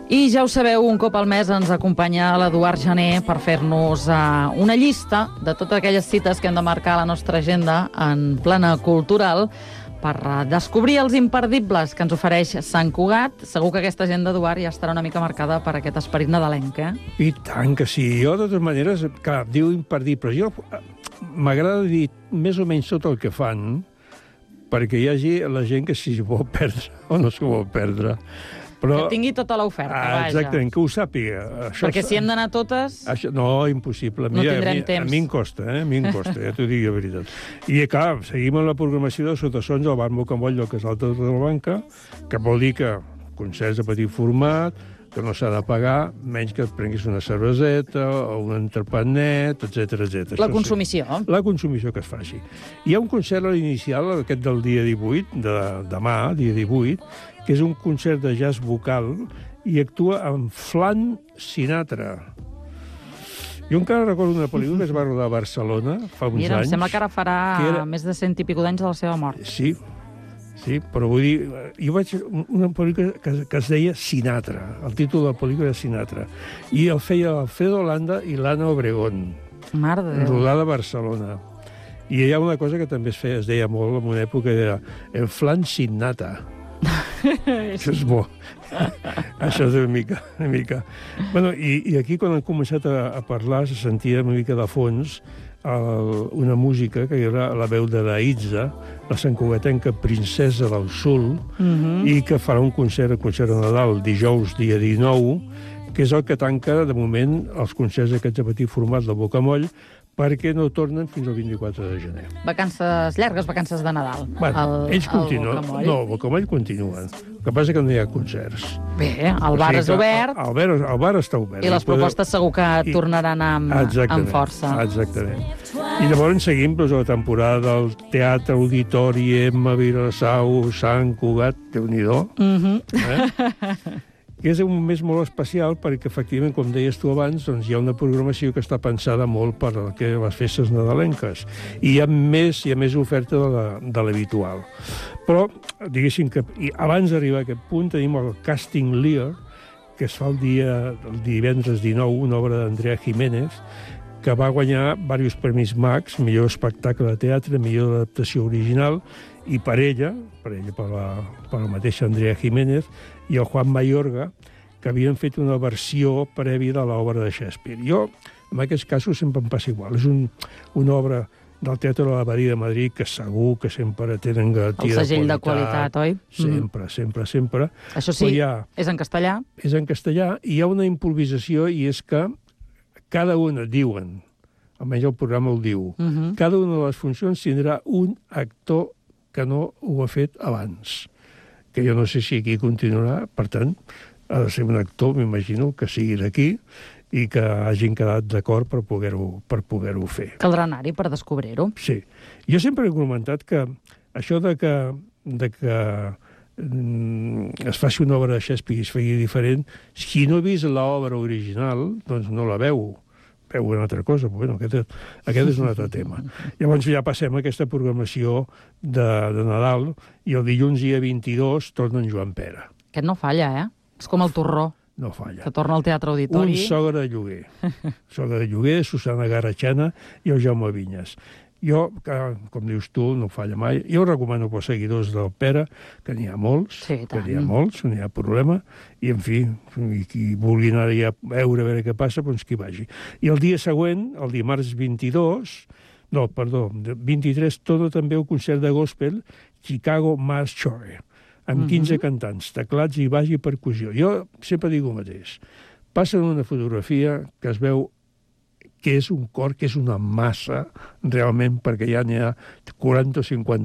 I ja ho sabeu, un cop al mes ens acompanya l'Eduard Gené per fer-nos una llista de totes aquelles cites que hem de marcar a la nostra agenda en plana cultural per descobrir els imperdibles que ens ofereix Sant Cugat. Segur que aquesta agenda, Eduard, ja estarà una mica marcada per aquest esperit nadalenc, eh? I tant que sí. Jo, de totes maneres, clar, diu imperdibles. Jo m'agrada dir més o menys tot el que fan perquè hi hagi la gent que si s'ho vol perdre o no s'ho vol perdre. Però, que tingui tota l'oferta, vaja. Exactament, que ho sàpiga. Això perquè si hem d'anar totes... Això, no, impossible. No tindrem temps. A mi em costa, a mi em costa, ja t'ho dic la veritat. I, clar, seguim amb la programació de Sotassons al Bar Mocamoll del Casal de Talamanca, que vol dir que concerts de petit format, que no s'ha de pagar, menys que et prenguis una cerveseta o un entrepat net, etc. La consumició. Sí. La consumició que es faci. Hi ha un concert a l'inicial, aquest del dia 18, de demà, dia 18, que és un concert de jazz vocal i actua amb Flan Sinatra. Jo encara recordo una pel·lícula que es va rodar a Barcelona fa uns anys. Em sembla que ara farà més de 100 i pico d'anys de la seva mort. Sí, però vull dir, jo vaig una pel·lícula que es deia Sinatra, el títol de la pel·lícula era Sinatra, i el feia Alfredo Landa i l'Anna Obregón, Mare de Déu. rodada a Barcelona. I hi ha una cosa que també es deia molt en una època, era el flan sin nata. Això és bo. Això és una mica. Bueno, i aquí, quan han començat a parlar, se sentia una mica de fons una música que era la veu de la Itza, la santcugatenca princesa del Sul, i que farà un concert de Nadal dijous, dia 19, que és el que tanca, de moment, els concerts aquests de petit format del Bocamoll, perquè no tornen fins al 24 de gener. Vacances llargues, vacances de Nadal. Bueno, ells continuen. No, el Bocamoll continuen. El que passa que no hi ha concerts. Bé, el bar és obert. El bar està obert. I les propostes segur que tornaran amb força. Exactament. I llavors seguim la temporada del Teatre Auditori, Emma, Vilassau, Sant Cugat, Déu-n'hi-do. Que és un mes molt especial perquè, efectivament, com deies tu abans, doncs hi ha una programació que està pensada molt per les festes nadalenques. I hi ha més oferta de l'habitual. Però, diguéssim que abans d'arribar a aquest punt, tenim el Casting Lear, que es fa el divendres 19, una obra d'Andrea Jiménez, que va guanyar diversos premis Max, millor espectacle de teatre, millor adaptació original, i per ella, per la mateixa Andrea Jiménez, i el Juan Mayorga, que havien fet una versió prèvia de l'obra de Shakespeare. Jo, en aquests casos, sempre em passa igual. És una obra del Teatre de l'Abadia de Madrid que segur que sempre tenen garantia de qualitat. El segell de qualitat, oi? Sempre. Això sí, és en castellà? És en castellà, i hi ha una improvisació, i és que cada una, diuen, almenys el programa ho diu, cada una de les funcions tindrà un actor que no ho ha fet abans. Que jo no sé si aquí continuarà, per tant, ha de ser un actor, m'imagino, que sigui d'aquí i que hagin quedat d'acord per poder-ho fer. Caldrà anar-hi per descobrir-ho. Sí. Jo sempre he comentat que això de que es faci una obra de Shakespeare i es faci diferent, si no ha vist l'obra original, doncs no la veu una altra cosa, però bueno, aquest és un altre tema. Llavors ja passem a aquesta programació de Nadal i el dilluns dia 22 torna en Joan Pera. Aquest no falla, eh? És com el Torró. No falla. Que torna al Teatre Auditori. Un sogre de lloguer. Sogre de lloguer, Susana Garachana i el Jaume Vinyes. Jo, com dius tu, no falla mai. Jo recomano pels seguidors del Pere, que n'hi ha molts, no hi ha problema, i, en fi, qui vulgui anar a veure què passa, doncs qui vagi. I el dia següent, el dimarts 23, torna també el concert de gospel Chicago Mass Choir, amb 15 cantants, teclats i baix i percussió. Jo sempre dic el mateix. Passen una fotografia que es veu que és un cor, que és una massa, realment, perquè ja n'hi ha 40 o 50